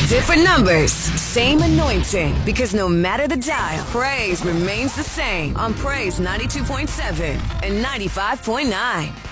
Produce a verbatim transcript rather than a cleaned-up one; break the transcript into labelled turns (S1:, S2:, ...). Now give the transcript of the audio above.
S1: Different numbers, same anointing. Because no matter the dial, praise remains the same on Praise ninety-two point seven and ninety-five point nine.